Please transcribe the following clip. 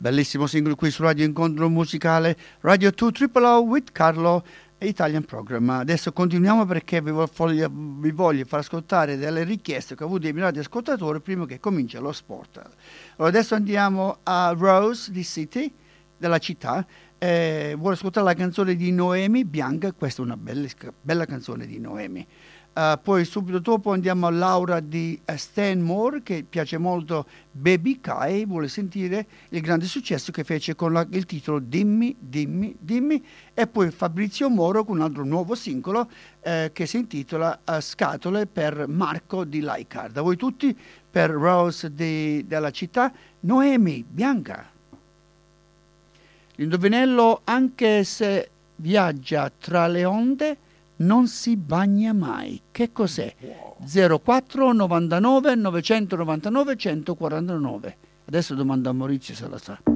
Bellissimo singolo qui su Radio Incontro Musicale, Radio 2 Triple O with Carlo Italian Program. Adesso continuiamo perché vi voglio far ascoltare delle richieste che ho avuto dei miei ascoltatori prima che cominci lo sport. Allora adesso andiamo a Rose di City, della città. Vuole ascoltare la canzone di Noemi, Bianca. Questa è una bella canzone di Noemi. Poi subito dopo andiamo a Laura di Stanmore, che piace molto Baby Kai, vuole sentire il grande successo che fece con il titolo Dimmi, Dimmi, Dimmi, e poi Fabrizio Moro con un altro nuovo singolo che si intitola Scatole per Marco di Laicar. Da voi tutti per Rose della città, Noemi, Bianca. L'indovinello, anche se viaggia tra le onde, non si bagna mai. Che cos'è? 04 99 999 149. Adesso domando a Maurizio se la sa.